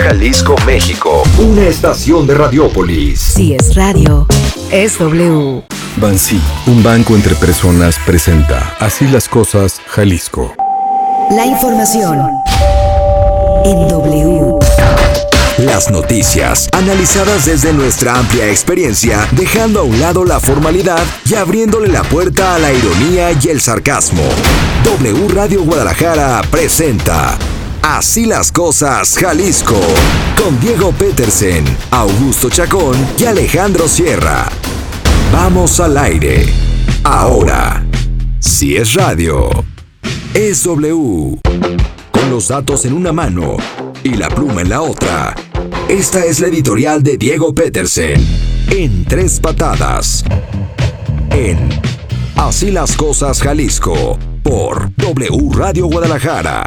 Jalisco, México. Una estación de Radiópolis. Si es radio, es W. Bansi, un banco entre personas, presenta Así las cosas, Jalisco. La información en W. Las noticias, analizadas desde nuestra amplia experiencia, dejando a un lado la formalidad y abriéndole la puerta a la ironía y el sarcasmo. W Radio Guadalajara presenta Así las cosas, Jalisco, con Diego Petersen, Augusto Chacón y Alejandro Sierra. Vamos al aire. Ahora, si es radio, es W. Con los datos en una mano y la pluma en la otra. Esta es la editorial de Diego Petersen, en 3 patadas. En Así las cosas, Jalisco, por W Radio Guadalajara.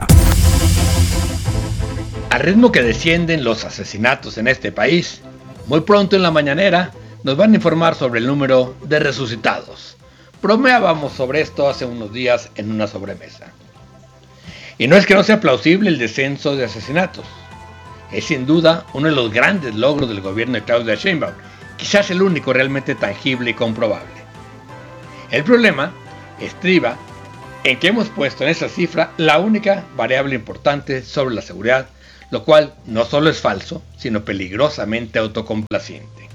Al ritmo que descienden los asesinatos en este país, muy pronto en la mañanera nos van a informar sobre el número de resucitados. Bromeábamos sobre esto hace unos días en una sobremesa. Y no es que no sea plausible el descenso de asesinatos. Es sin duda uno de los grandes logros del gobierno de Claudia Sheinbaum, quizás el único realmente tangible y comprobable. El problema estriba en que hemos puesto en esa cifra la única variable importante sobre la seguridad, lo cual no solo es falso, sino peligrosamente autocomplaciente.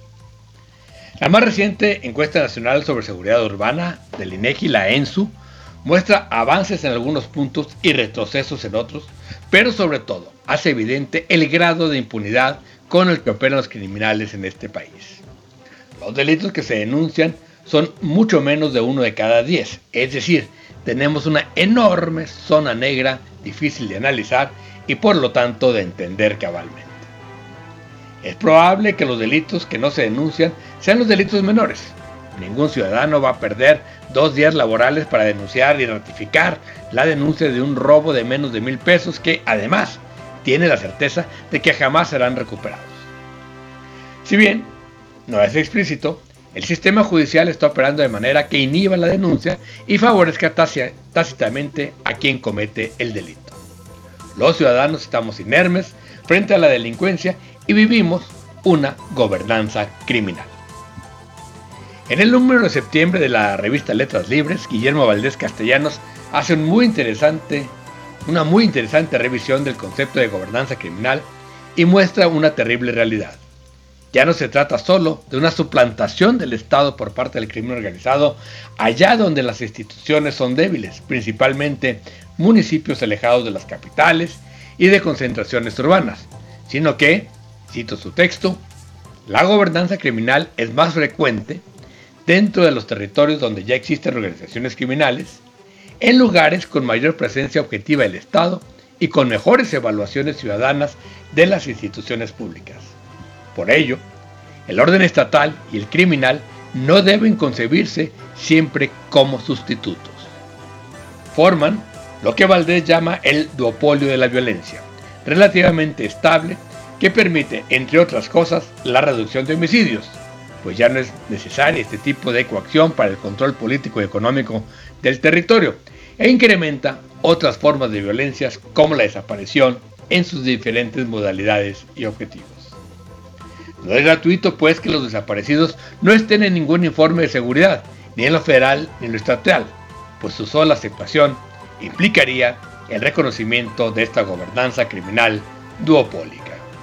La más reciente encuesta nacional sobre seguridad urbana del INEGI, la ENSU, muestra avances en algunos puntos y retrocesos en otros, pero sobre todo hace evidente el grado de impunidad con el que operan los criminales en este país. Los delitos que se denuncian son mucho menos de 1 de cada 10, es decir, tenemos una enorme zona negra difícil de analizar y por lo tanto de entender cabalmente. Es probable que los delitos que no se denuncian sean los delitos menores. Ningún ciudadano va a perder 2 días laborales para denunciar y ratificar la denuncia de un robo de menos de 1,000 pesos que, además, tiene la certeza de que jamás serán recuperados. Si bien no es explícito, el sistema judicial está operando de manera que inhiba la denuncia y favorezca tácitamente a quien comete el delito. Los ciudadanos estamos inermes frente a la delincuencia y vivimos una gobernanza criminal. En el número de septiembre de la revista Letras Libres, Guillermo Valdés Castellanos hace una muy interesante revisión del concepto de gobernanza criminal y muestra una terrible realidad. Ya no se trata solo de una suplantación del Estado por parte del crimen organizado allá donde las instituciones son débiles, principalmente municipios alejados de las capitales y de concentraciones urbanas, sino que, cito su texto, la gobernanza criminal es más frecuente dentro de los territorios donde ya existen organizaciones criminales, en lugares con mayor presencia objetiva del Estado y con mejores evaluaciones ciudadanas de las instituciones públicas. Por ello, el orden estatal y el criminal no deben concebirse siempre como sustitutos. Forman lo que Valdés llama el duopolio de la violencia, relativamente estable, que permite, entre otras cosas, la reducción de homicidios, pues ya no es necesaria este tipo de coacción para el control político y económico del territorio, e incrementa otras formas de violencias como la desaparición en sus diferentes modalidades y objetivos. No es gratuito pues que los desaparecidos no estén en ningún informe de seguridad, ni en lo federal ni en lo estatal, pues su sola aceptación implicaría el reconocimiento de esta gobernanza criminal duopólica.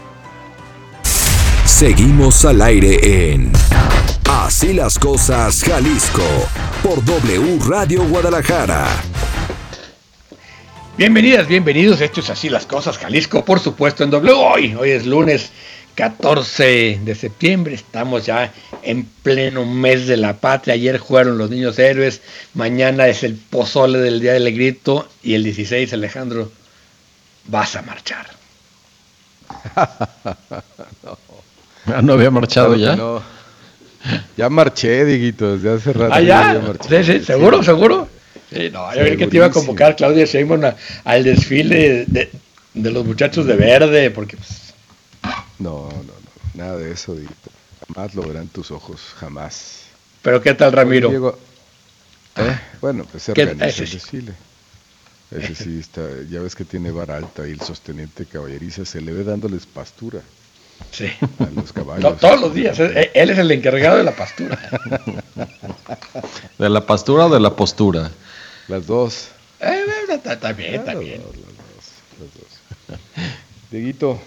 Seguimos al aire en Así las cosas, Jalisco, por W Radio Guadalajara. Bienvenidas, bienvenidos, esto es Así las cosas, Jalisco, por supuesto en W. Hoy es lunes 14 de septiembre, estamos ya en pleno mes de la patria. Ayer jugaron los niños héroes, mañana es el pozole del Día del Grito y el 16, Alejandro, vas a marchar. No había marchado claro ya. No. Ya marché, Dieguito, desde hace rato. ¿Ah, ya? Sí, ¿seguro? Sí, no, yo creí que te iba a convocar Claudia Sheinbaum al desfile de los muchachos de verde, porque pues... No, nada de eso, Dieguito. Jamás lo verán tus ojos, jamás. ¿Pero qué tal, Ramiro? Diego, bueno, pues se organiza el desfile. Ese sí está, ya ves que tiene vara alta y el sosteniente caballeriza se le ve dándoles pastura Sí. a los caballos. Todos los días. Él es el encargado de la pastura. ¿De la pastura o de la postura? Las dos. Está bien, está bien. Las dos. Dieguito,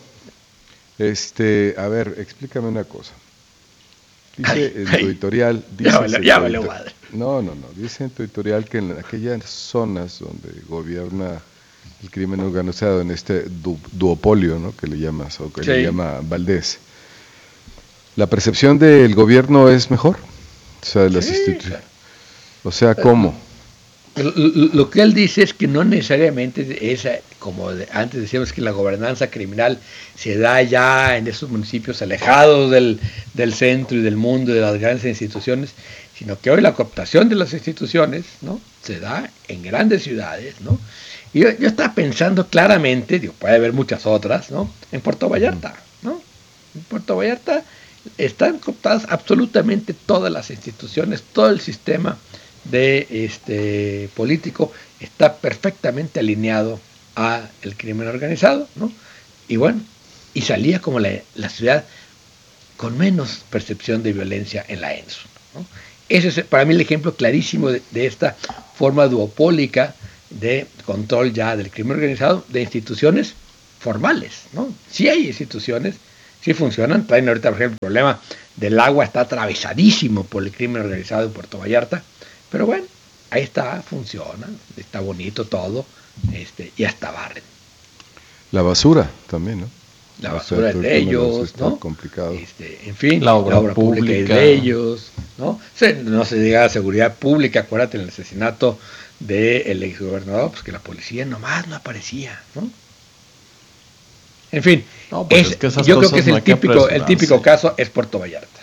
a ver, explícame una cosa. Dice en tu editorial... Ya valió madre. No. Dice en tu editorial que en aquellas zonas donde gobierna el crimen organizado, en este duopolio, ¿no? Que le llamas, o que le llama Valdés, la percepción del gobierno es mejor. O sea, de las instituciones. O sea, ¿cómo? Lo que él dice es que no necesariamente es, como antes decíamos, que la gobernanza criminal se da ya en esos municipios alejados del centro y del mundo de las grandes instituciones, sino que hoy la cooptación de las instituciones, ¿no?, se da en grandes ciudades, ¿no? Y yo estaba pensando claramente, puede haber muchas otras, ¿no?, en Puerto Vallarta, ¿no? En Puerto Vallarta están cooptadas absolutamente todas las instituciones, todo el sistema de político está perfectamente alineado a el crimen organizado, ¿no? Y bueno, y salía como la ciudad con menos percepción de violencia en la ENSU, ¿no? Ese es para mí el ejemplo clarísimo de esta forma duopólica de control ya del crimen organizado de instituciones formales, ¿no? Sí hay instituciones, sí funcionan, traen ahorita, por ejemplo, el problema del agua está atravesadísimo por el crimen organizado en Puerto Vallarta, pero bueno, ahí está, funciona, está bonito todo, y hasta barren. La basura también, ¿no? La basura es de ellos, está ¿no? complicado. En fin, la obra pública es de ellos, ¿no? No se diga seguridad pública, acuérdate el asesinato del exgobernador, pues que la policía nomás no aparecía, ¿no? En fin, No, pues es que esas yo creo cosas que es no hay que el típico apresurarse. caso es Puerto Vallarta.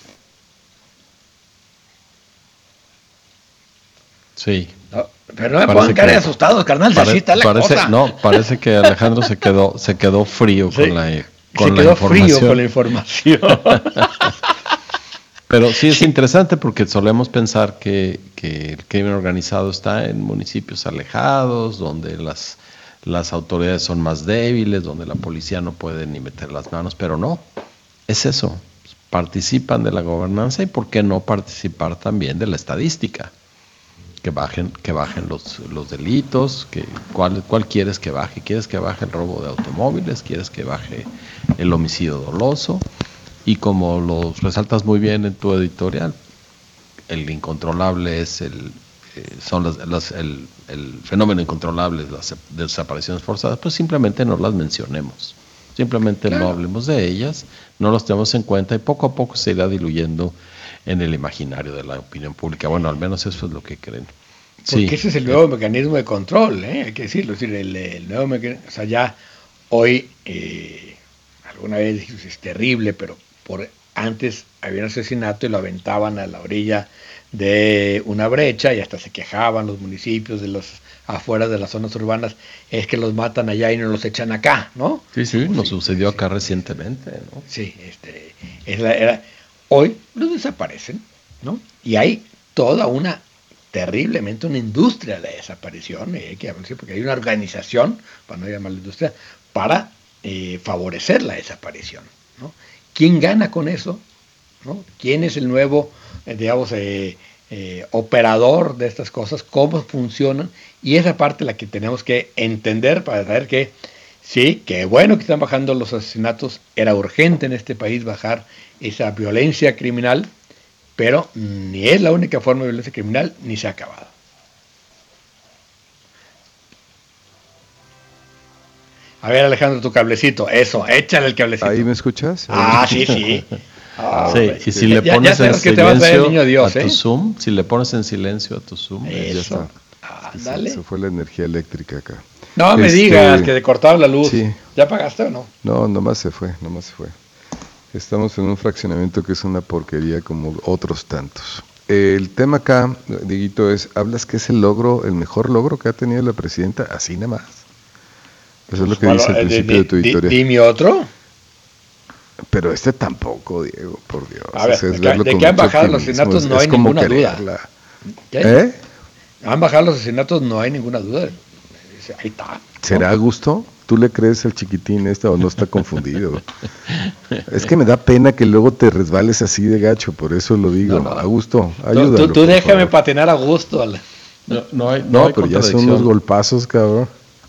Sí. No, pero no me Parece pongan cara de que- asustados, carnal, así está la cosa. No, parece que Alejandro se quedó frío Sí, con la se información. quedó frío con la información. Pero sí es interesante porque solemos pensar que el crimen organizado está en municipios alejados, donde las autoridades son más débiles, donde la policía no puede ni meter las manos, pero no, es eso. Participan de la gobernanza y por qué no participar también de la estadística. Que bajen los delitos, ¿cuál quieres que baje? ¿Quieres que baje el robo de automóviles? ¿Quieres que baje el homicidio doloso? Y como lo resaltas muy bien en tu editorial, el incontrolable es el fenómeno incontrolable de las desapariciones forzadas, pues simplemente no las mencionemos. Simplemente Claro. no hablemos de ellas, no las tenemos en cuenta y poco a poco se irá diluyendo en el imaginario de la opinión pública. Bueno, al menos eso es lo que creen. Porque ese es el nuevo mecanismo de control, hay que decirlo. Es decir, el nuevo mecanismo, o sea, ya hoy, alguna vez dijimos, es terrible, pero antes había un asesinato y lo aventaban a la orilla de una brecha y hasta se quejaban los municipios de los afuera de las zonas urbanas, es que los matan allá y no los echan acá, ¿no? Sí, nos sucedió acá recientemente, ¿no? Sí, hoy los desaparecen, ¿no? Y hay toda una industria de la desaparición, hay que hablar, porque hay una organización, para no llamarla industria, para favorecer la desaparición, ¿no? ¿Quién gana con eso? ¿No? ¿Quién es el nuevo, operador de estas cosas? ¿Cómo funcionan? Y esa parte la que tenemos que entender para saber que sí, qué bueno que están bajando los asesinatos, era urgente en este país bajar esa violencia criminal, pero ni es la única forma de violencia criminal, ni se ha acabado. A ver, Alejandro, tu cablecito, eso, échale el cablecito. ¿Ahí me escuchas? Sí. Sí, y si le ya pones en sabes que te va a traer el niño silencio Dios, a tu Zoom, si le pones en silencio a tu Zoom, ya Eso. está. Ándale. Se fue la energía eléctrica acá. No me digas que te cortaron la luz. Sí. ¿Ya pagaste o no? No, nomás se fue. Estamos en un fraccionamiento que es una porquería como otros tantos. El tema acá, Dieguito, hablas que es el mejor logro que ha tenido la presidenta, así nada más. Eso es lo que dice al principio de tu historia. Dime otro. Pero tampoco, Diego, por Dios. A ver, Es de verlo que con han mucho bajado los optimismo, asesinatos no es hay como ninguna duda. quererla. ¿Qué? ¿Eh? Han bajado los asesinatos, no hay ninguna duda. ahí está, ¿no? ¿Será Augusto? ¿Tú le crees al chiquitín o no está confundido? Es que me da pena que luego te resbales así de gacho, por eso lo digo. No. Augusto, ayúdalo. Tú déjame patinar a gusto. No hay pero ya son unos golpazos, cabrón.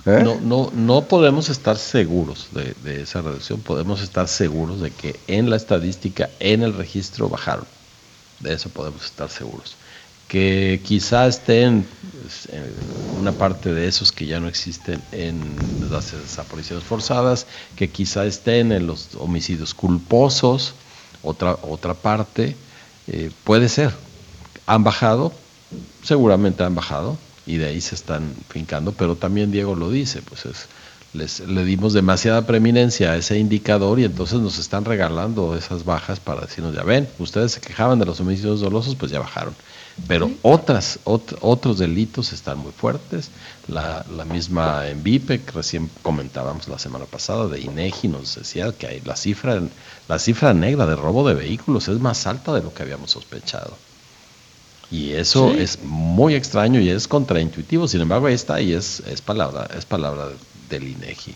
No podemos estar seguros de esa reducción. Podemos estar seguros de que en la estadística, en el registro, bajaron. De eso podemos estar seguros. Que quizá estén una parte de esos que ya no existen en las desapariciones forzadas, que quizá estén en los homicidios culposos, otra parte, puede ser. ¿Han bajado? Seguramente han bajado y de ahí se están fincando, pero también Diego lo dice, pues le dimos demasiada preeminencia a ese indicador y entonces nos están regalando esas bajas para decirnos, ya ven, ustedes se quejaban de los homicidios dolosos, pues ya bajaron. Pero otros delitos están muy fuertes. La misma ENVIPE, que recién comentábamos la semana pasada, de INEGI, nos decía que hay la cifra negra de robo de vehículos es más alta de lo que habíamos sospechado. Y eso es muy extraño y es contraintuitivo. Sin embargo, ahí está y es palabra del INEGI.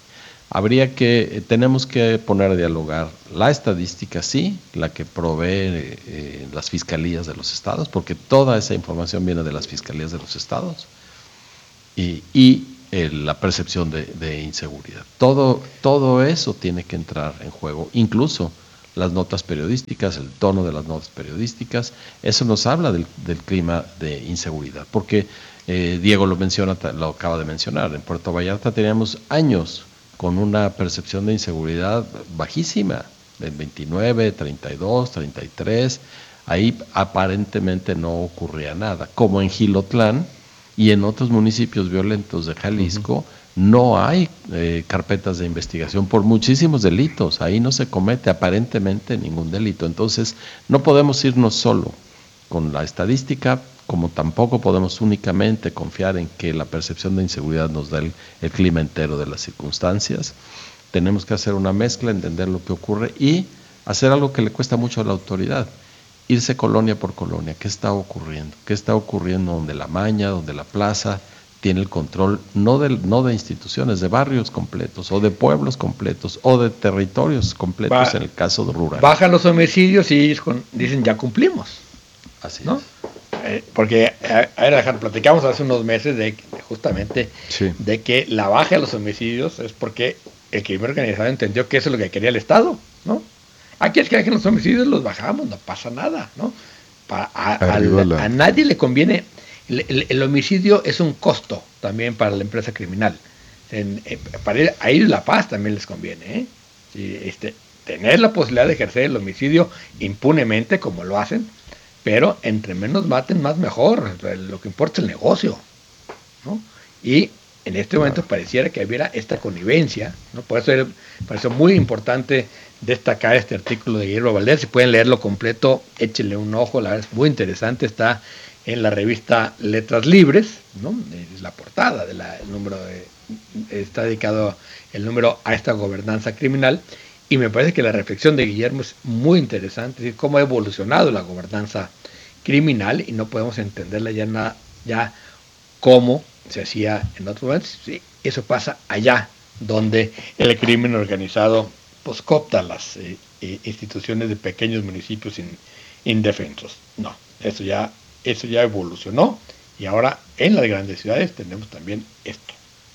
Tenemos que poner a dialogar la estadística, sí, la que provee las fiscalías de los estados, porque toda esa información viene de las fiscalías de los estados, y la percepción de inseguridad. Todo eso tiene que entrar en juego, incluso las notas periodísticas, el tono de las notas periodísticas. Eso nos habla del clima de inseguridad, porque Diego lo acaba de mencionar, en Puerto Vallarta teníamos años con una percepción de inseguridad bajísima, del 29, 32, 33, ahí aparentemente no ocurría nada, como en Jilotlán y en otros municipios violentos de Jalisco. No hay carpetas de investigación por muchísimos delitos, ahí no se comete aparentemente ningún delito, entonces no podemos irnos solo con la estadística, como tampoco podemos únicamente confiar en que la percepción de inseguridad nos da el clima entero de las circunstancias. Tenemos que hacer una mezcla, entender lo que ocurre y hacer algo que le cuesta mucho a la autoridad, irse colonia por colonia. ¿Qué está ocurriendo? ¿Qué está ocurriendo donde la maña, donde la plaza tiene el control, no de instituciones, de barrios completos, o de pueblos completos, o de territorios completos en el caso de rural? Bajan los homicidios y ellos dicen, ya cumplimos. Así ¿no? es. Porque, Alejandro, platicamos hace unos meses de que la baja de los homicidios es porque el crimen organizado entendió que eso es lo que quería el Estado, ¿no? Aquí es que bajen los homicidios, los bajamos, no pasa nada, ¿no? A nadie le conviene. El homicidio es un costo también para la empresa criminal. Para a ellos la paz también les conviene, ¿eh? Tener la posibilidad de ejercer el homicidio impunemente, como lo hacen, pero entre menos maten, más mejor. Lo que importa es el negocio, ¿no? Y en este momento pareciera que hubiera esta connivencia, ¿no? Por eso parece muy importante destacar este artículo de Guillermo Valdés. Si pueden leerlo completo, échenle un ojo, la verdad es muy interesante. Está en la revista Letras Libres, ¿no? Es la portada el número está dedicado el número a esta gobernanza criminal. Y me parece que la reflexión de Guillermo es muy interesante, es decir, cómo ha evolucionado la gobernanza criminal y no podemos entenderla ya como se hacía en otros momentos. Sí, eso pasa allá, donde el crimen organizado pues coopta las instituciones de pequeños municipios indefensos. No, eso ya evolucionó y ahora en las grandes ciudades tenemos también esto.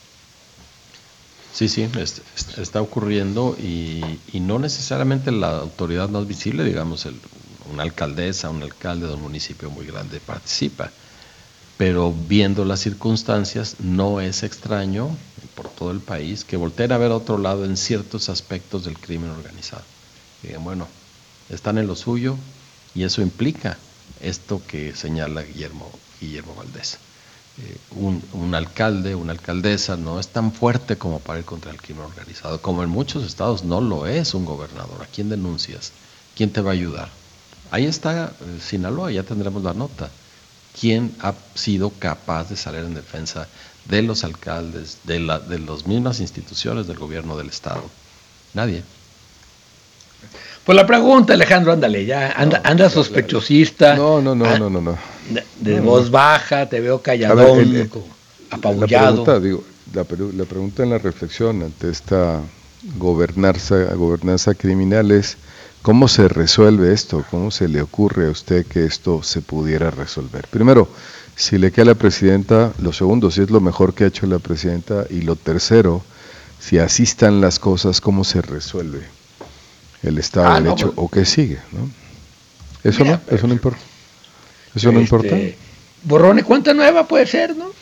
Sí, está ocurriendo y no necesariamente la autoridad más visible, digamos, una alcaldesa, un alcalde de un municipio muy grande participa, pero viendo las circunstancias no es extraño por todo el país que volteen a ver a otro lado en ciertos aspectos del crimen organizado. Digan, bueno, están en lo suyo y eso implica esto que señala Guillermo Valdés. Un alcalde, una alcaldesa no es tan fuerte como para ir contra el crimen organizado, como en muchos estados no lo es un gobernador. ¿A quién denuncias? ¿Quién te va a ayudar? Ahí está Sinaloa, ya tendremos la nota. ¿Quién ha sido capaz de salir en defensa de los alcaldes, de las mismas instituciones del gobierno del estado? Nadie. Pues la pregunta, Alejandro, ándale, ya anda sospechosista. No. De voz baja, te veo calladón, apabullado. La pregunta, la pregunta en la reflexión ante esta gobernanza criminal es: ¿cómo se resuelve esto? ¿Cómo se le ocurre a usted que esto se pudiera resolver? Primero, si le queda a la presidenta; lo segundo, si es lo mejor que ha hecho la presidenta; y lo tercero, si así están las cosas, ¿cómo se resuelve el Estado de Derecho o qué sigue, ¿no? Eso mira, eso no importa. Eso no importa. Borrón y cuenta nueva puede ser, ¿no?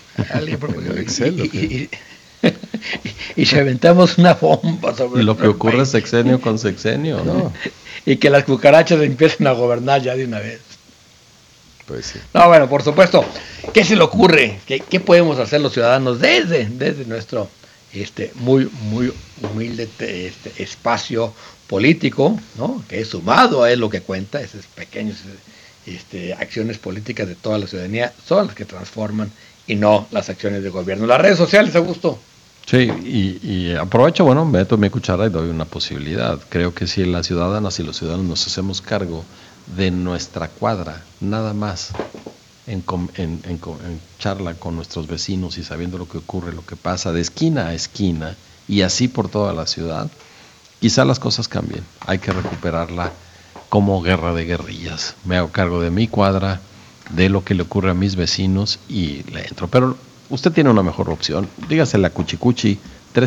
Y si aventamos una bomba sobre lo que ocurre sexenio con sexenio, ¿no? Y que las cucarachas empiecen a gobernar ya de una vez. Pues sí. No, bueno, por supuesto. ¿Qué se le ocurre? ¿Qué podemos hacer los ciudadanos desde nuestro muy humilde espacio político, ¿no? Que es sumado a él lo que cuenta, esas pequeñas acciones políticas de toda la ciudadanía son las que transforman y no las acciones de gobierno. Las redes sociales, Augusto. Sí, y aprovecho, meto mi cuchara y doy una posibilidad. Creo que si las ciudadanas y los ciudadanos nos hacemos cargo de nuestra cuadra, nada más, en charla con nuestros vecinos y sabiendo lo que ocurre, lo que pasa de esquina a esquina y así por toda la ciudad, quizá las cosas cambien. Hay que recuperarla como guerra de guerrillas. Me hago cargo de mi cuadra, de lo que le ocurre a mis vecinos y le entro. Pero usted tiene una mejor opción. Dígasela a Cuchicuchi,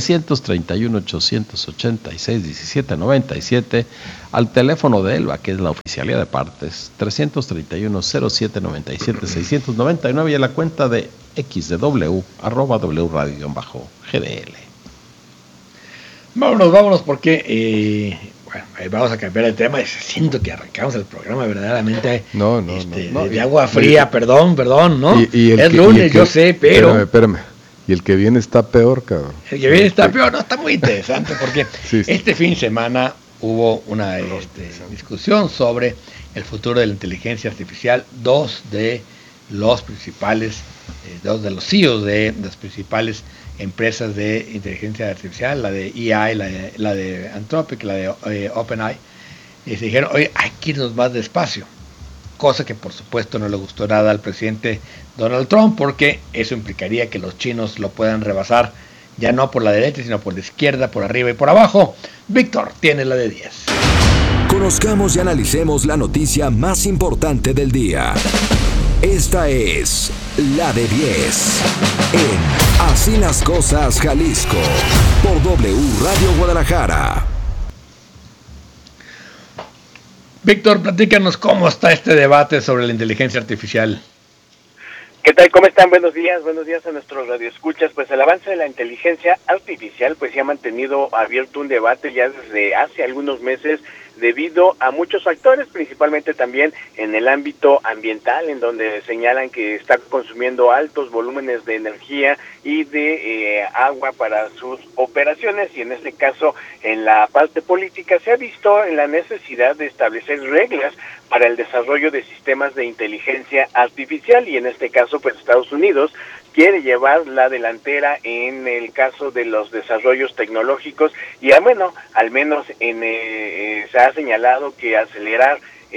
331-886-1797, al teléfono de Elba, que es la oficialía de partes, 331-0797-699, y a la cuenta de X de W, @wradio_GDL. Vámonos, porque vamos a cambiar el tema. Siento que arrancamos el programa verdaderamente de agua fría, perdón, ¿no? Es lunes, yo sé, pero... Espérame. Y el que viene está peor, cabrón. El que viene está peor, no, está muy interesante, porque sí. Este fin de semana hubo una discusión sobre el futuro de la inteligencia artificial. Dos de los CEOs de las principales empresas de inteligencia artificial, la de AI, la de Anthropic, la de OpenAI, se dijeron, oye, hay que irnos más despacio, cosa que por supuesto no le gustó nada al presidente Donald Trump, porque eso implicaría que los chinos lo puedan rebasar, ya no por la derecha, sino por la izquierda, por arriba y por abajo. Víctor tiene la de 10. Conozcamos y analicemos la noticia más importante del día. Esta es la de 10 en Así las Cosas Jalisco por W Radio Guadalajara. Víctor, platícanos cómo está este debate sobre la inteligencia artificial. ¿Qué tal? ¿Cómo están? Buenos días a nuestros radioescuchas. Pues el avance de la inteligencia artificial pues se ha mantenido abierto un debate ya desde hace algunos meses, debido a muchos factores, principalmente también en el ámbito ambiental, en donde señalan que está consumiendo altos volúmenes de energía y de agua para sus operaciones, y en este caso en la parte política se ha visto en la necesidad de establecer reglas para el desarrollo de sistemas de inteligencia artificial, y en este caso pues Estados Unidos quiere llevar la delantera en el caso de los desarrollos tecnológicos, y al menos se ha señalado que acelerar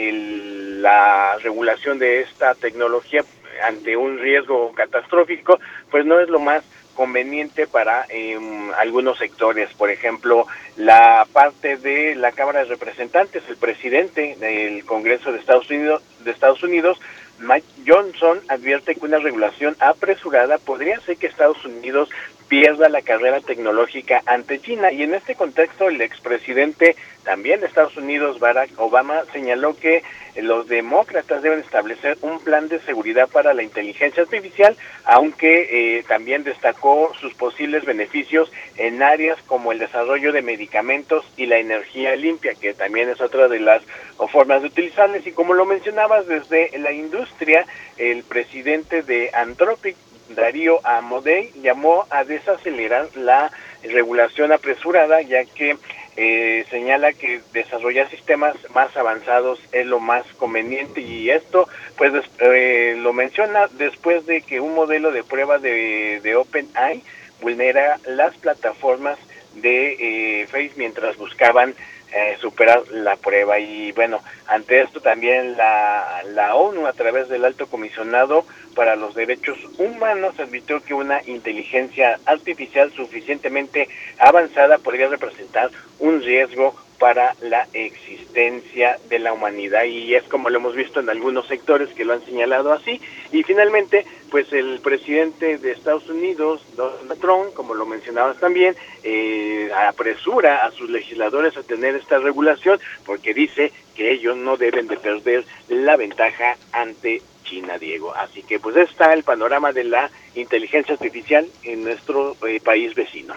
la regulación de esta tecnología ante un riesgo catastrófico pues no es lo más conveniente para algunos sectores. Por ejemplo, la parte de la Cámara de Representantes, el presidente del Congreso de Estados Unidos, Mike Johnson, advierte que una regulación apresurada podría hacer que Estados Unidos pierda la carrera tecnológica ante China, y en este contexto el expresidente también de Estados Unidos, Barack Obama, señaló que los demócratas deben establecer un plan de seguridad para la inteligencia artificial, aunque también destacó sus posibles beneficios en áreas como el desarrollo de medicamentos y la energía limpia, que también es otra de las formas de utilizarles. Y como lo mencionabas, desde la industria, el presidente de Anthropic, Darío Amodei, llamó a desacelerar la regulación apresurada, ya que señala que desarrollar sistemas más avanzados es lo más conveniente, y esto pues lo menciona después de que un modelo de prueba de OpenAI vulnera las plataformas de Face mientras buscaban superar la prueba. Y bueno, ante esto también la ONU, a través del Alto Comisionado para los Derechos Humanos, advirtió que una inteligencia artificial suficientemente avanzada podría representar un riesgo para la existencia de la humanidad, y es como lo hemos visto en algunos sectores que lo han señalado así. Y finalmente, pues el presidente de Estados Unidos, Donald Trump, como lo mencionabas también, apresura a sus legisladores a tener esta regulación, porque dice que ellos no deben de perder la ventaja ante China, Diego. Así que pues está el panorama de la inteligencia artificial en nuestro país vecino.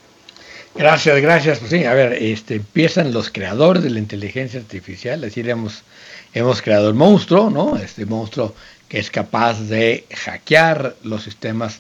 Gracias. Pues sí, a ver, empiezan los creadores de la inteligencia artificial, es decir, hemos creado el monstruo, ¿no? Este monstruo que es capaz de hackear los sistemas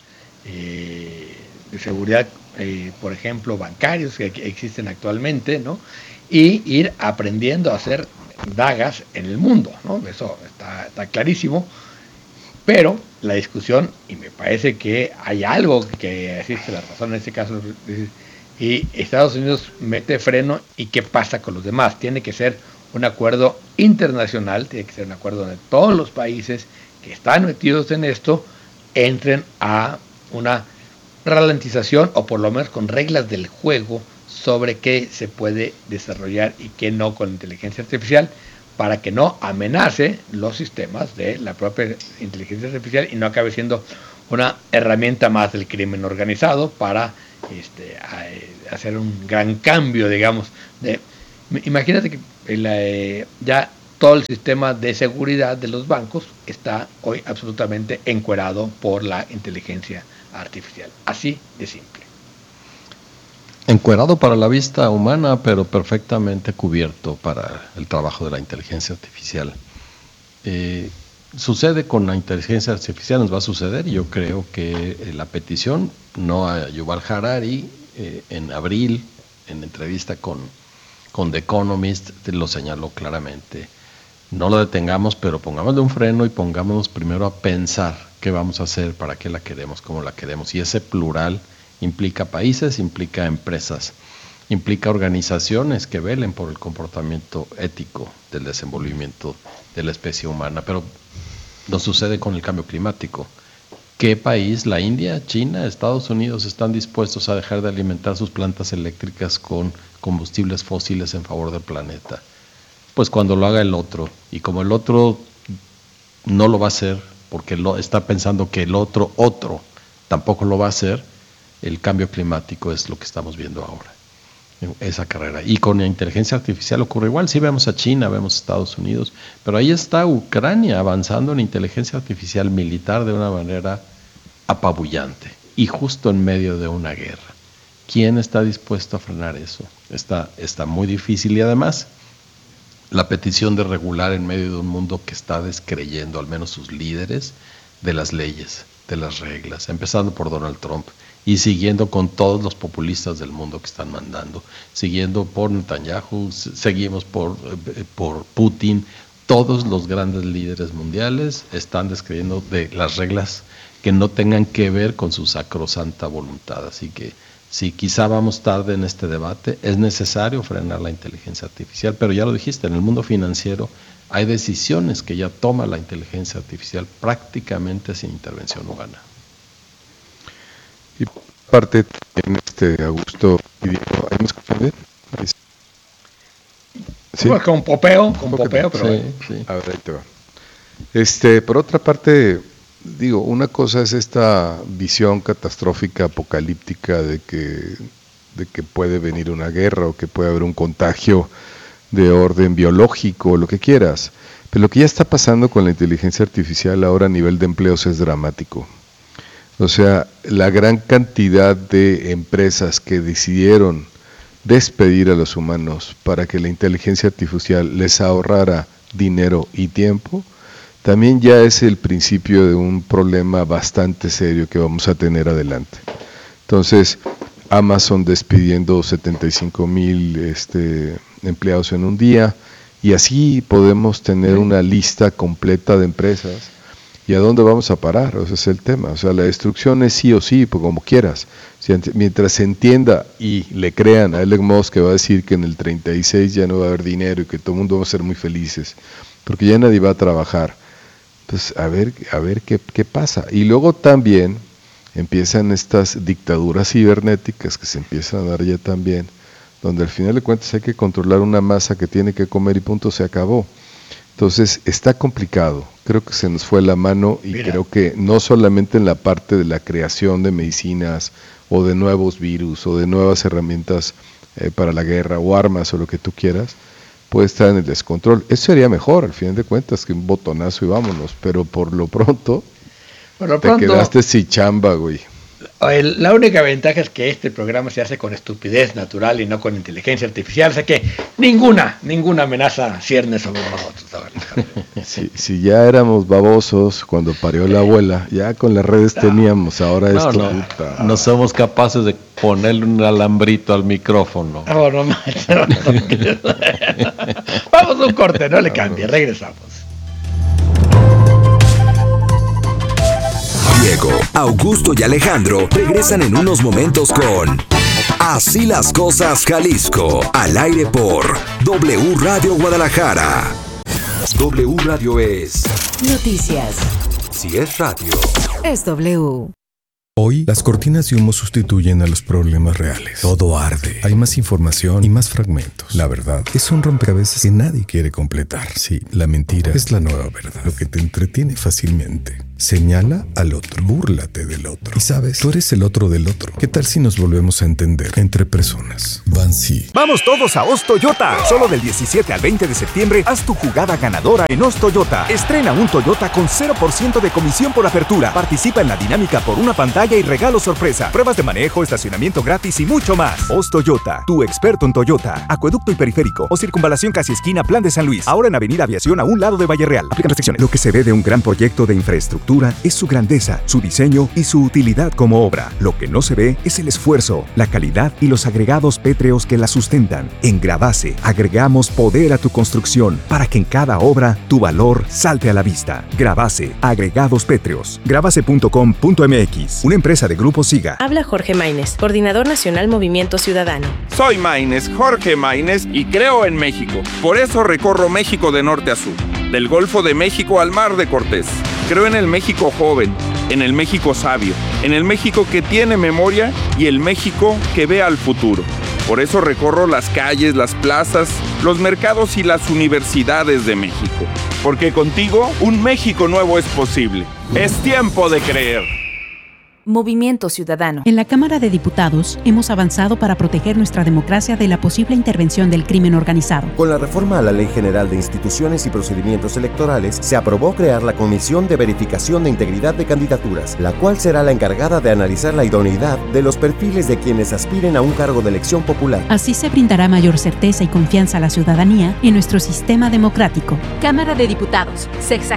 de seguridad, por ejemplo, bancarios que existen actualmente, ¿no? Y ir aprendiendo a hacer dagas en el mundo, ¿no? Eso está clarísimo. Pero la discusión, y me parece que hay algo que existe la razón en este caso, y Estados Unidos mete freno, ¿y qué pasa con los demás? Tiene que ser un acuerdo internacional, tiene que ser un acuerdo donde todos los países que están metidos en esto entren a una ralentización, o por lo menos con reglas del juego sobre qué se puede desarrollar y qué no con la inteligencia artificial, para que no amenace los sistemas de la propia inteligencia artificial y no acabe siendo una herramienta más del crimen organizado para hacer un gran cambio, digamos. Imagínate que ya todo el sistema de seguridad de los bancos está hoy absolutamente encuerado por la inteligencia artificial. Así de simple. Encuerado para la vista humana, pero perfectamente cubierto para el trabajo de la inteligencia artificial. Sucede con la inteligencia artificial, nos va a suceder. Yo creo que la petición, no a Yuval Harari, en abril, en entrevista con The Economist, lo señaló claramente. No lo detengamos, pero pongámosle un freno y pongámonos primero a pensar qué vamos a hacer, para qué la queremos, cómo la queremos. Y ese plural implica países, implica empresas, implica organizaciones que velen por el comportamiento ético del desenvolvimiento de la especie humana. Pero no sucede con el cambio climático. ¿Qué país, la India, China, Estados Unidos, están dispuestos a dejar de alimentar sus plantas eléctricas con combustibles fósiles en favor del planeta? Pues cuando lo haga el otro. Y como el otro no lo va a hacer, porque está pensando que el otro tampoco lo va a hacer, el cambio climático es lo que estamos viendo ahora, esa carrera. Y con la inteligencia artificial ocurre igual. Sí, vemos a China, vemos a Estados Unidos, pero ahí está Ucrania avanzando en inteligencia artificial militar de una manera apabullante, y justo en medio de una guerra. ¿Quién está dispuesto a frenar eso? Está muy difícil. Y además, la petición de regular en medio de un mundo que está descreyendo, al menos sus líderes, de las leyes, de las reglas, empezando por Donald Trump y siguiendo con todos los populistas del mundo que están mandando, siguiendo por Netanyahu, seguimos por Putin. Todos los grandes líderes mundiales están descreyendo de las reglas que no tengan que ver con su sacrosanta voluntad. Así que sí, quizá vamos tarde en este debate. Es necesario frenar la inteligencia artificial, pero ya lo dijiste, en el mundo financiero hay decisiones que ya toma la inteligencia artificial prácticamente sin intervención humana. Y parte en Augusto y Diego, ¿ahí me escuchan bien? Sí, pues con popeo, pero sí. A ver, ahí te va. Por otra parte, digo, una cosa es esta visión catastrófica, apocalíptica de que puede venir una guerra o que puede haber un contagio de orden biológico, lo que quieras. Pero lo que ya está pasando con la inteligencia artificial ahora a nivel de empleos es dramático. O sea, la gran cantidad de empresas que decidieron despedir a los humanos para que la inteligencia artificial les ahorrara dinero y tiempo, también ya es el principio de un problema bastante serio que vamos a tener adelante. Entonces, Amazon despidiendo 75,000 empleados en un día, y así podemos tener una lista completa de empresas ¿Y a dónde vamos a parar? Ese es el tema. O sea, la destrucción es sí o sí, pues como quieras. Mientras se entienda y le crean a Elon Musk que va a decir que en el 36 ya no va a haber dinero y que todo el mundo va a ser muy felices, porque ya nadie va a trabajar. Pues a ver qué pasa. Y luego también empiezan estas dictaduras cibernéticas que se empiezan a dar ya también, donde al final de cuentas hay que controlar una masa que tiene que comer y punto, se acabó. Entonces está complicado, creo que se nos fue la mano y creo que no solamente en la parte de la creación de medicinas o de nuevos virus o de nuevas herramientas para la guerra o armas o lo que tú quieras, puede estar en el descontrol. Eso sería mejor al final de cuentas que un botonazo y vámonos, pero por lo pronto te quedaste sin chamba, güey. La única ventaja es que este programa se hace con estupidez natural y no con inteligencia artificial, o sea que ninguna amenaza cierne sobre nosotros. Si ya éramos babosos cuando parió la abuela, ya con las redes teníamos, ahora esto. No somos capaces de ponerle un alambrito al micrófono. Vamos a un corte, no le cambie, regresamos. Diego, Augusto y Alejandro regresan en unos momentos con Así las cosas Jalisco, al aire por W Radio Guadalajara. W Radio es Noticias. Si es radio, Es W. Hoy, las cortinas de humo sustituyen a los problemas reales. Todo arde. Hay más información y más fragmentos. La verdad es un rompecabezas que nadie quiere completar. Sí, la mentira es la nueva verdad. Lo que te entretiene fácilmente. Señala al otro. Búrlate del otro. Y sabes, tú eres el otro del otro. ¿Qué tal si nos volvemos a entender entre personas? Bansi. Vamos todos a Oz Toyota. Solo del 17 al 20 de septiembre, haz tu jugada ganadora en Oz Toyota. Estrena un Toyota con 0% de comisión por apertura. Participa en la dinámica por una pantalla y regalo sorpresa. Pruebas de manejo, estacionamiento gratis y mucho más. Oz Toyota, tu experto en Toyota. Acueducto y periférico o circunvalación casi esquina Plan de San Luis. Ahora en Avenida Aviación a un lado de Valle Real. Aplican restricciones. Lo que se ve de un gran proyecto de infraestructura es su grandeza, su diseño y su utilidad como obra. Lo que no se ve es el esfuerzo, la calidad y los agregados pétreos que la sustentan. En Gravase agregamos poder a tu construcción para que en cada obra tu valor salte a la vista. Gravase, agregados pétreos. Gravase.com.mx, una empresa de Grupo Siga. Habla Jorge Maínez, Coordinador Nacional Movimiento Ciudadano. Soy Maínez, Jorge Maínez, y creo en México. Por eso recorro México de norte a sur, del Golfo de México al Mar de Cortés. Creo en el México joven, en el México sabio, en el México que tiene memoria y el México que ve al futuro. Por eso recorro las calles, las plazas, los mercados y las universidades de México. Porque contigo un México nuevo es posible. Es tiempo de creer. Movimiento Ciudadano. En la Cámara de Diputados hemos avanzado para proteger nuestra democracia de la posible intervención del crimen organizado. Con la reforma a la Ley General de Instituciones y Procedimientos Electorales, se aprobó crear la Comisión de Verificación de Integridad de Candidaturas, la cual será la encargada de analizar la idoneidad de los perfiles de quienes aspiren a un cargo de elección popular. Así se brindará mayor certeza y confianza a la ciudadanía en nuestro sistema democrático. Cámara de Diputados,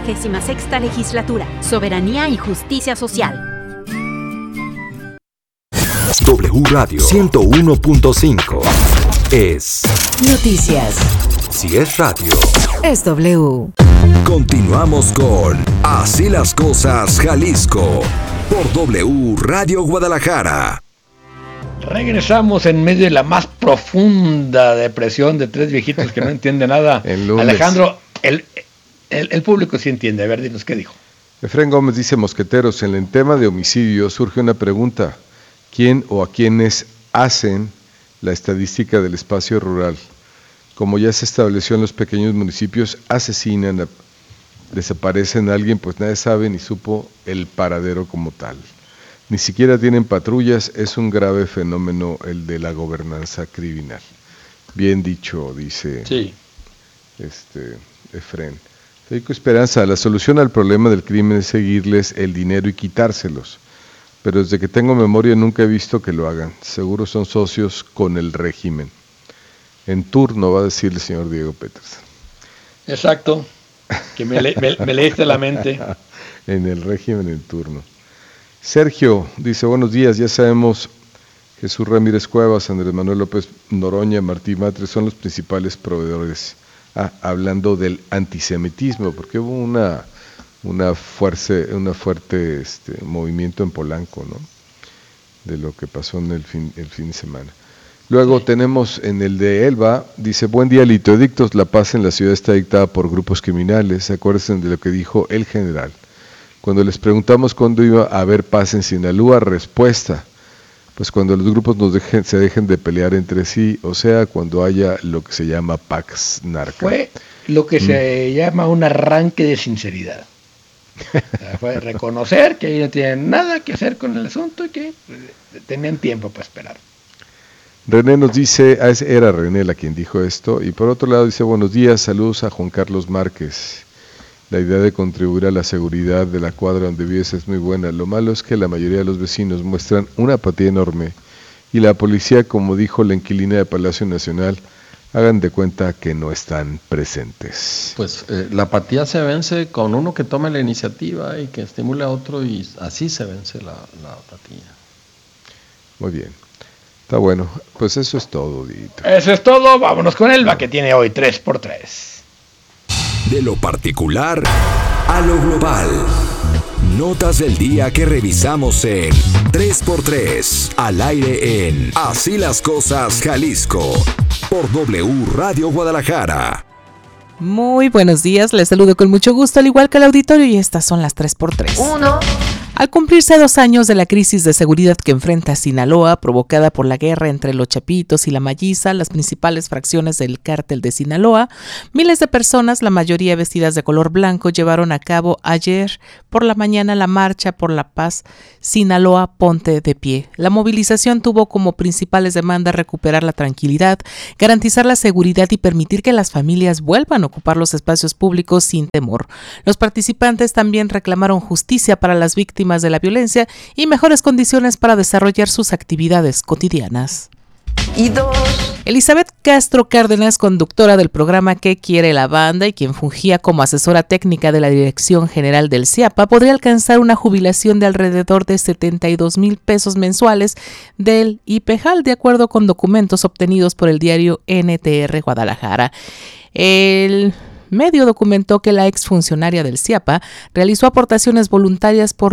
66ª Legislatura, Soberanía y Justicia Social. W Radio 101.5 es Noticias. Si es radio, Es W. continuamos con Así las cosas Jalisco por W Radio Guadalajara. Regresamos en medio de la más profunda depresión de tres viejitos que no entienden nada. Alejandro, el público sí entiende. A ver, dinos qué dijo. Efraín Gómez dice: Mosqueteros, en el tema de homicidio surge una pregunta. ¿Quién o a quiénes hacen la estadística del espacio rural? Como ya se estableció en los pequeños municipios, asesinan, desaparecen a alguien, pues nadie sabe ni supo el paradero como tal. Ni siquiera tienen patrullas, es un grave fenómeno el de la gobernanza criminal. Bien dicho, dice Efraín. Federico Esperanza, la solución al problema del crimen es seguirles el dinero y quitárselos. Pero desde que tengo memoria nunca he visto que lo hagan. Seguro son socios con el régimen. En turno, va a decir el señor Diego Peters. Exacto, que me leíste la mente. En el régimen en turno. Sergio dice: buenos días, ya sabemos Jesús Ramírez Cuevas, Andrés Manuel López Noroña, Martí Matres son los principales proveedores. Hablando del antisemitismo, porque hubo una fuerte movimiento en Polanco, ¿no? De lo que pasó en el fin de semana. Luego tenemos en el de Elba, dice: buen día, litoedictos, la paz en la ciudad está dictada por grupos criminales. Acuérdense de lo que dijo el general. Cuando les preguntamos cuándo iba a haber paz en Sinaloa, respuesta: pues cuando los grupos se dejen de pelear entre sí, o sea, cuando haya lo que se llama Pax Narca. Fue lo que se llama un arranque de sinceridad. O sea, fue reconocer que ellos no tienen nada que hacer con el asunto y que tenían tiempo para esperar. René nos dice, era René la quien dijo esto, y por otro lado dice: buenos días, saludos a Juan Carlos Márquez. La idea de contribuir a la seguridad de la cuadra donde vives es muy buena. Lo malo es que la mayoría de los vecinos muestran una apatía enorme y la policía, como dijo la inquilina de Palacio Nacional, hagan de cuenta que no están presentes. Pues la apatía se vence con uno que tome la iniciativa y que estimule a otro, y así se vence la apatía. Muy bien. Está bueno. Pues eso es todo, Dito. Eso es todo. Vámonos con Elba, que tiene hoy 3x3. De lo particular a lo global. Notas del día que revisamos en 3x3, al aire en Así las Cosas Jalisco, por W Radio Guadalajara. Muy buenos días, les saludo con mucho gusto, al igual que el auditorio, y estas son las 3x3. Al cumplirse 2 años de la crisis de seguridad que enfrenta Sinaloa, provocada por la guerra entre los Chapitos y la Malliza, las principales fracciones del cártel de Sinaloa, miles de personas, la mayoría vestidas de color blanco, llevaron a cabo ayer por la mañana la Marcha por la Paz Sinaloa Ponte de Pie. La movilización tuvo como principales demandas recuperar la tranquilidad, garantizar la seguridad y permitir que las familias vuelvan a ocupar los espacios públicos sin temor. Los participantes también reclamaron justicia para las víctimas de la violencia y mejores condiciones para desarrollar sus actividades cotidianas. Y 2. Elizabeth Castro Cárdenas, conductora del programa ¿Qué quiere la banda? Y quien fungía como asesora técnica de la Dirección General del CIAPA, podría alcanzar una jubilación de alrededor de 72,000 pesos mensuales del IPEJAL, de acuerdo con documentos obtenidos por el diario NTR Guadalajara. El medio documentó que la exfuncionaria del CIAPA realizó aportaciones voluntarias por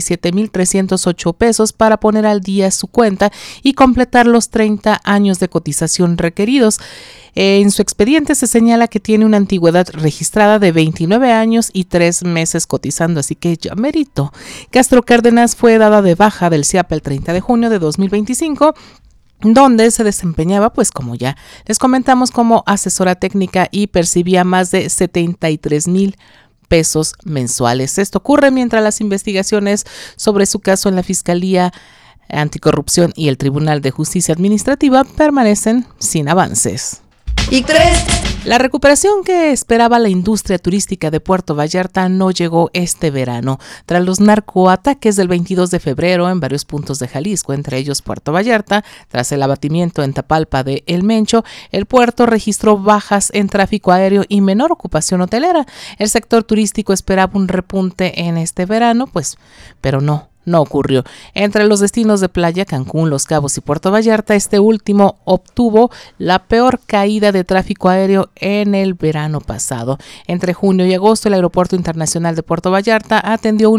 97,308 pesos para poner al día su cuenta y completar los 30 años de cotización requeridos. En su expediente se señala que tiene una antigüedad registrada de 29 años y 3 meses cotizando, así que ya merito. Castro Cárdenas fue dada de baja del CIAPA el 30 de junio de 2025, donde se desempeñaba, pues como ya les comentamos, como asesora técnica y percibía más de 73,000 pesos mensuales. Esto ocurre mientras las investigaciones sobre su caso en la Fiscalía Anticorrupción y el Tribunal de Justicia Administrativa permanecen sin avances. Y 3. La recuperación que esperaba la industria turística de Puerto Vallarta no llegó este verano. Tras los narcoataques del 22 de febrero en varios puntos de Jalisco, entre ellos Puerto Vallarta, tras el abatimiento en Tapalpa de El Mencho, el puerto registró bajas en tráfico aéreo y menor ocupación hotelera. El sector turístico esperaba un repunte en este verano, pero no ocurrió. Entre los destinos de playa, Cancún, Los Cabos y Puerto Vallarta, este último obtuvo la peor caída de tráfico aéreo en el verano pasado. Entre junio y agosto, el Aeropuerto Internacional de Puerto Vallarta atendió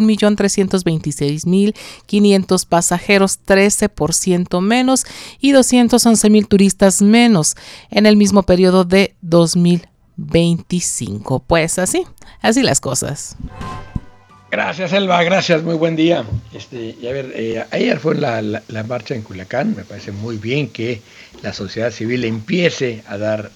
1,326,500 pasajeros, 13% menos, y 211,000 turistas menos en el mismo periodo de 2025. Pues así las cosas. Gracias, Elba, gracias, muy buen día. Y a ver, ayer fue la marcha en Culiacán. Me parece muy bien que la sociedad civil empiece a dar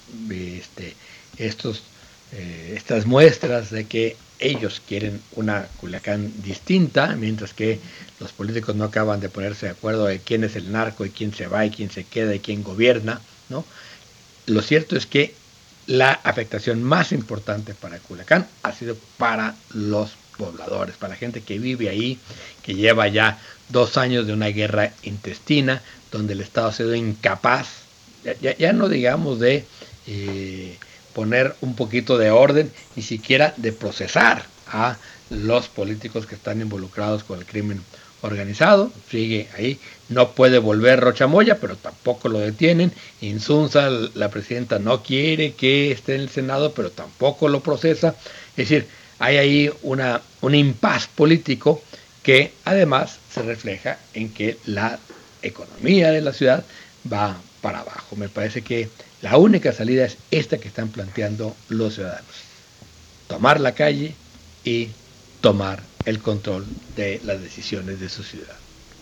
estas muestras de que ellos quieren una Culiacán distinta, mientras que los políticos no acaban de ponerse de acuerdo de quién es el narco y quién se va y quién se queda y quién gobierna, ¿no? Lo cierto es que la afectación más importante para Culiacán ha sido para los pobladores, para la gente que vive ahí, que lleva ya 2 años de una guerra intestina, donde el Estado ha sido incapaz, ya no digamos de poner un poquito de orden, ni siquiera de procesar a los políticos que están involucrados con el crimen organizado. Sigue ahí, no puede volver Rocha Moya, pero tampoco lo detienen. Insunza, la presidenta, no quiere que esté en el Senado, pero tampoco lo procesa. Es decir, hay ahí un impas político que además se refleja en que la economía de la ciudad va para abajo. Me parece que la única salida es esta que están planteando los ciudadanos: tomar la calle y tomar el control de las decisiones de su ciudad.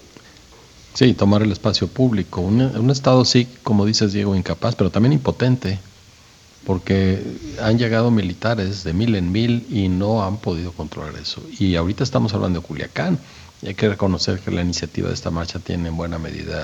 Sí, tomar el espacio público. Un Estado, sí, como dices, Diego, incapaz, pero también impotente, porque han llegado militares de 1000 en 1000 y no han podido controlar eso. Y ahorita estamos hablando de Culiacán, y hay que reconocer que la iniciativa de esta marcha tiene en buena medida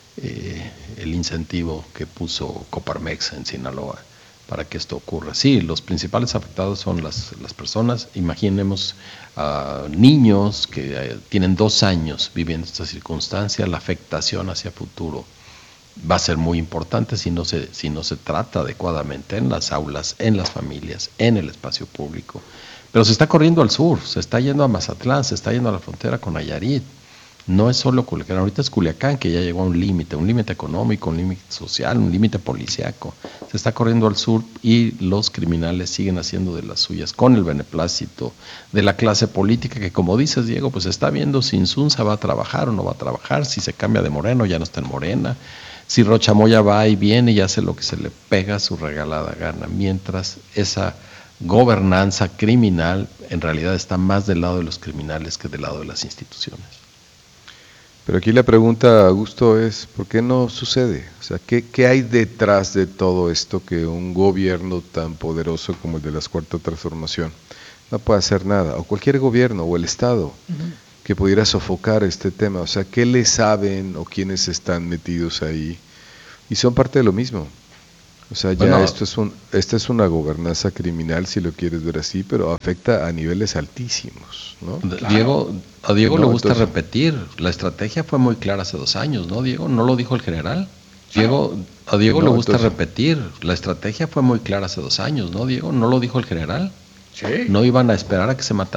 el incentivo que puso Coparmex en Sinaloa para que esto ocurra. Sí, los principales afectados son las personas. Imaginemos a niños que tienen 2 años viviendo esta circunstancia. La afectación hacia futuro va a ser muy importante si no se trata adecuadamente en las aulas, en las familias, en el espacio público. Pero se está corriendo al sur, se está yendo a Mazatlán, se está yendo a la frontera con Nayarit. No es solo Culiacán, ahorita es Culiacán que ya llegó a un límite económico, un límite social, un límite policíaco. Se está corriendo al sur y los criminales siguen haciendo de las suyas con el beneplácito de la clase política que, como dices, Diego, pues está viendo si Insunza va a trabajar o no va a trabajar, si se cambia de Moreno ya no está en Morena, si Rocha Moya va y viene y hace lo que se le pega a su regalada gana, mientras esa gobernanza criminal en realidad está más del lado de los criminales que del lado de las instituciones. Pero aquí la pregunta, Augusto, es ¿por qué no sucede? O sea, ¿qué hay detrás de todo esto que un gobierno tan poderoso como el de la Cuarta Transformación no puede hacer nada? O cualquier gobierno o el Estado que pudiera sofocar este tema. O sea, ¿qué le saben o quiénes están metidos ahí? Y son parte de lo mismo. O sea, ya bueno, esta es una gobernanza criminal, si lo quieres ver así, pero afecta a niveles altísimos, ¿no? Diego, a Diego le gusta repetir, la estrategia fue muy clara hace 2 años, ¿no, Diego? ¿No lo dijo el general? A Diego le gusta repetir, la estrategia fue muy clara hace 2 años, ¿no, Diego? ¿No lo dijo el general? Sí. No iban a esperar a que se matara